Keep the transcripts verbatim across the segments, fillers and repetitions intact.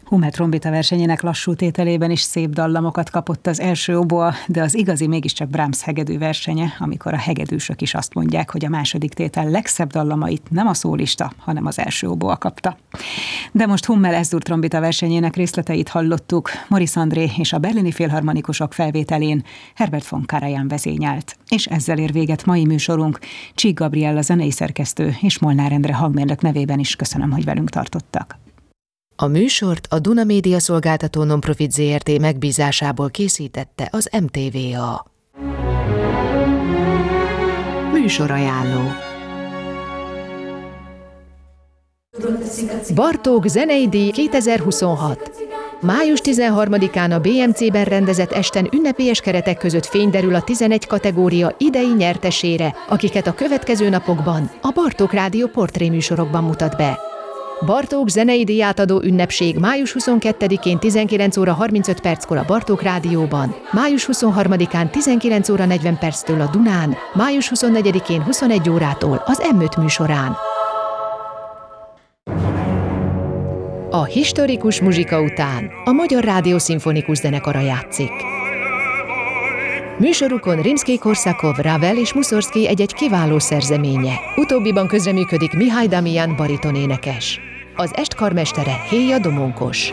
Hummel trombita versenyének lassú tételében is szép dallamokat kapott az első oboa, de az igazi mégiscsak Brahms hegedű versenye, amikor a hegedűsök is azt mondják, hogy a második tétel legszebb dallamait nem a szólista, hanem az első oboa kapta. De most Hummel es-dur trombita versenyének részleteit hallottuk, Morisz André és a berlini filharmonikusok felvételén Herbert von Karajan vezényelt. És ezzel ér véget mai műsorunk. Csík Gabriella zenei szerkesztő és Molnár Endre hangmérnök nevében is köszönöm, hogy velünk tartottak. A műsort a Duna Média Szolgáltató Nonprofit zé er té megbízásából készítette az em té vé á. Műsorajánló. Bartók zenei díj kétezer-huszonhat. május tizenharmadikán a bé em cé-ben rendezett esten ünnepélyes keretek között fény derül a tizenegy kategória idei nyertesére, akiket a következő napokban a Bartók Rádió portréműsorokban mutat be. Bartók zenei díját adó ünnepség május huszonkettedikén tizenkilenc óra harmincöt perckor a Bartók Rádióban, május huszonharmadikán tizenkilenc óra negyven perctől a Dunán, május huszonnegyedikén huszonegy órától az em öt műsorán. A historikus muzsika után a Magyar Rádió Szimfonikus Zenekara játszik. Műsorukon Rimszkij-Korsakov, Ravel és Mussorgsky egy-egy kiváló szerzeménye. Utóbbiban közreműködik Mihály Damian baritonénekes. Az est karmestere Héja Domonkos.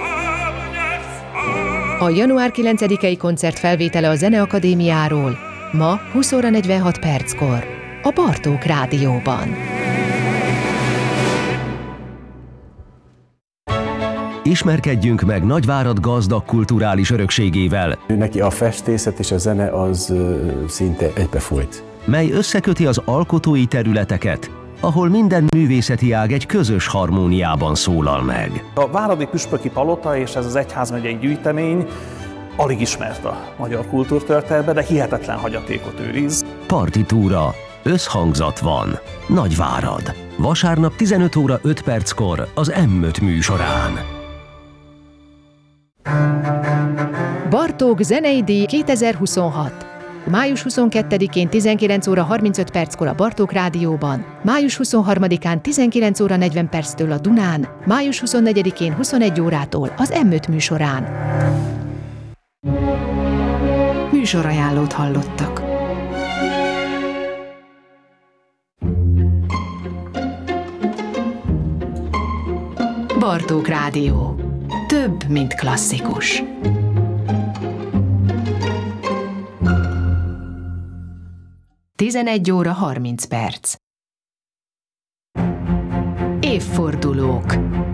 A január kilencedikei koncert felvétele a Zeneakadémiáról ma húsz óra negyvenhat perckor a Bartók Rádióban. Ismerkedjünk meg Nagyvárad gazdag kulturális örökségével. Neki a festészet és a zene az szinte egybefolyt. Mely összeköti az alkotói területeket, ahol minden művészeti ág egy közös harmóniában szólal meg. A Váradi Püspöki Palota és ez az egyházmegyei gyűjtemény alig ismert a magyar kultúrtörténetben, de hihetetlen hagyatékot őriz. Partitúra, összhangzat van. Nagyvárad. Vasárnap tizenöt óra öt perckor az em öt műsorán. Bartók zenei díj kétezer-huszonhat. május huszonkettedikén tizenkilenc óra harmincöt perckor a Bartók Rádióban, május huszonharmadikán tizenkilenc óra negyven perctől a Dunán, május huszonnegyedikén huszonegy órától az em öt műsorán. Műsorajánlót hallottak. Bartók Rádió. Több, mint klasszikus. tizenegy óra harminc perc. Évfordulók.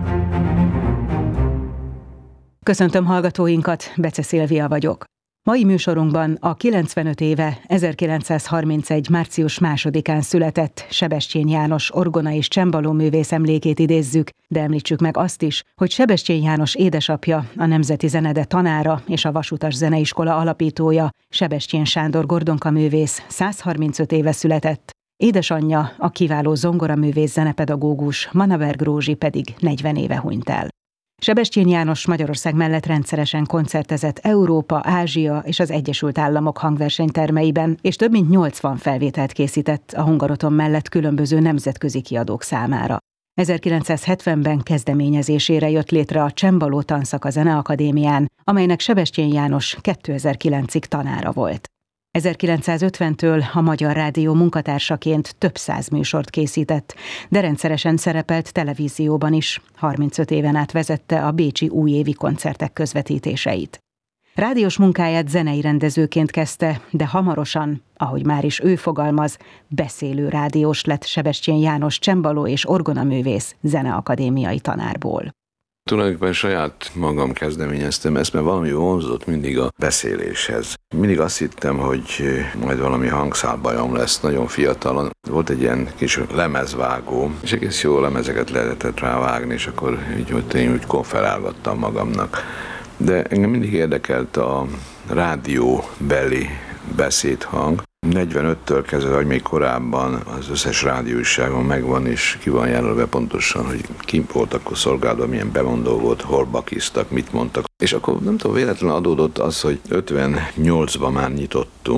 Köszöntöm hallgatóinkat, Bece Szilvia vagyok. Mai műsorunkban a kilencvenöt éve ezerkilencszázharmincegy. március másodikán született Sebestyén János orgona és csembaló művész emlékét idézzük, de említsük meg azt is, hogy Sebestyén János édesapja, a Nemzeti Zenede tanára és a Vasutas Zeneiskola alapítója, Sebestyén Sándor Gordonka művész százharmincöt éve született. Édesanyja, a kiváló zongoraművész zenepedagógus Mannaberg Rózsi pedig negyven éve hunyt el. Sebestyén János Magyarország mellett rendszeresen koncertezett Európa, Ázsia és az Egyesült Államok hangversenytermeiben, és több mint nyolcvan felvételt készített a Hungaroton mellett különböző nemzetközi kiadók számára. ezerkilencszázhetvenben kezdeményezésére jött létre a Csembaló tanszak a Zeneakadémián, amelynek Sebestyén János kétezer-kilencig tanára volt. ezerkilencszázötventől a Magyar Rádió munkatársaként több száz műsort készített, de rendszeresen szerepelt televízióban is, harmincöt éven át vezette a bécsi újévi koncertek közvetítéseit. Rádiós munkáját zenei rendezőként kezdte, de hamarosan, ahogy már is ő fogalmaz, beszélő rádiós lett Sebestyén János csembaló és orgonaművész zeneakadémiai tanárból. Tulajdonképpen saját magam kezdeményeztem ezt, mert valami vonzott mindig a beszéléshez. Mindig azt hittem, hogy majd valami hangszálbajom lesz, nagyon fiatalon. Volt egy ilyen kis lemezvágó, és egész jó lemezeket lehetett rávágni, és akkor így, hogy én úgy konferálgattam magamnak. De engem mindig érdekelt a rádióbeli beszédhang. negyvenöttől kezdve, vagy még korábban az összes rádióújságon megvan, és ki van jelölve pontosan, hogy ki volt akkor szolgálatban, milyen bemondó volt, hol bakiztak, mit mondtak. És akkor nem tudom, véletlenül adódott az, hogy ötvennyolcban már nyitottunk,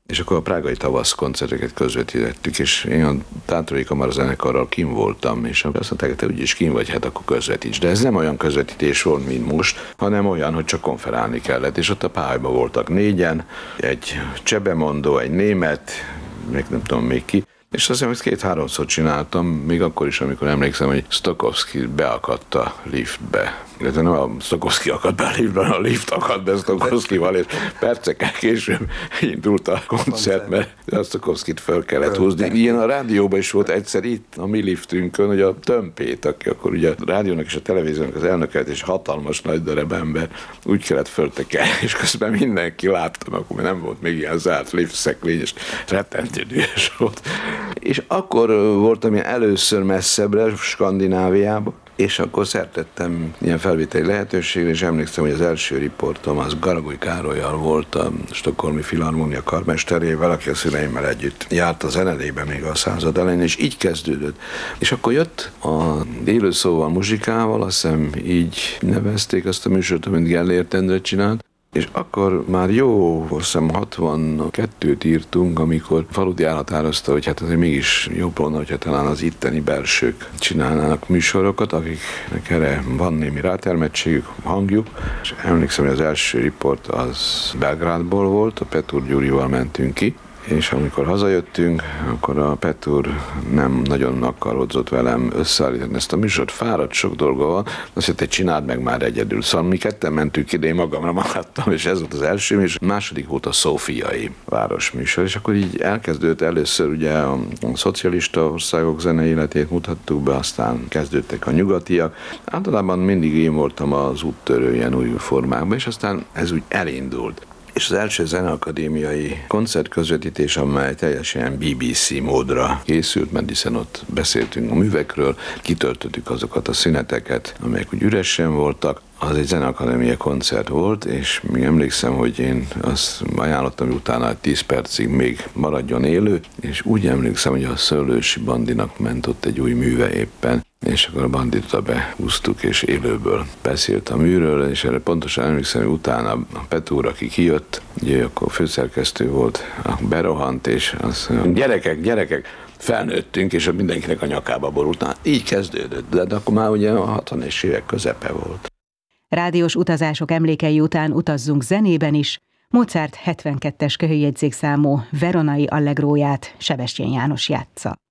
És akkor a prágai tavasz koncerteket közvetítettük, és én a Tátrai Kamara zenekarral kim voltam, és azt mondták, hogy te úgyis kim vagy, hát akkor közvetíts. De ez nem olyan közvetítés volt, mint most, hanem olyan, hogy csak konferálni kellett, és ott a pályában voltak négyen, egy csebemondó, egy német, még nem tudom még ki, és azt hiszem, hogy két-háromszor csináltam, még akkor is, amikor emlékszem, hogy Stokowski beakadt a liftbe. illetve nem a Stokowski akadt be a liftben, a lift akadt be Stokowskival, és percekkel később indult a koncert, mert a Stokowskit föl kellett húzni. Ilyen a rádióban is volt egyszer itt, a mi liftünkön, hogy a Tömpét, aki akkor ugye a rádiónak és a televíziónak az elnöket, és hatalmas nagy darab ember, úgy kellett föltekelni, és közben mindenki láttam, akkor nem volt még ilyen zárt lift szeklény, és rettentő dühös volt. És akkor voltam én először messzebbre, Skandináviába, és akkor szertettem ilyen felvételi lehetőségre, és emlékszem, hogy az első riportom az Garagoly Károllyal volt, a Stockholmi Filharmónia karmesterével, aki a szüleimmel együtt járt a zenedébe még a század elején, és így kezdődött. És akkor jött a élőszóval, muzsikával, azt hiszem így nevezték azt a műsort, amit Gellért Endre csinált, és akkor már jó, azt hiszem hatvankettőt írtunk, amikor Faludi elhatározta, hogy hát azért mégis jobb volna, hogyha talán az itteni belsők csinálnának műsorokat, akiknek erre van némi rátermettségük, hangjuk. És emlékszem, hogy az első riport az Belgrádból volt, a Petúr Gyurival mentünk ki, és amikor hazajöttünk, akkor a Petúr nem nagyon akarodzott velem összeállítani ezt a műsort, fáradt, sok dolga van, azt mondta, hogy csináld meg már egyedül. Szóval mi ketten mentünk ide, én magamra maradtam, és ez volt az első műsor. A második volt a Szófiai városműsor, és akkor így elkezdődött először ugye a, a szocialista országok zenei életét mutattuk be, aztán kezdődtek a nyugatiak. Általában mindig én voltam az úttörő ilyen új formákban, és aztán ez úgy elindult. És az első zeneakadémiai koncertközvetítés, amely teljesen bé bé cé módra készült, mert hiszen ott beszéltünk a művekről, kitöltöttük azokat a szüneteket, amelyek úgy üresen voltak. Az egy zeneakadémiai koncert volt, és még emlékszem, hogy én azt ajánlottam, hogy utána tíz percig még maradjon élő, és úgy emlékszem, hogy a Szőlősi Bandinak ment ott egy új műve éppen, és akkor a Bandita behúztuk, és élőből beszélt a műről, és erre pontosan emlékszem, hogy utána a Petúr, aki kijött, ugye akkor főszerkesztő volt, berohant, és azt mondja, gyerekek, gyerekek, felnőttünk, és mindenkinek a nyakába borult. Így kezdődött, de, de akkor már ugye a hatvanas évek közepe volt. Rádiós utazások emlékei után utazzunk zenében is. Mozart hetvenkettes köhőjegyzékszámú Veronai Allegróját Sebestyén János játsza.